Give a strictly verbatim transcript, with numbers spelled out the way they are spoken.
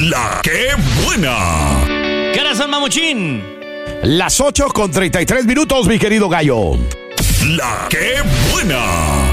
La que buena. ¿Qué hora son, mamuchín? Las ocho con treinta y tres minutos, mi querido gallo. La que buena.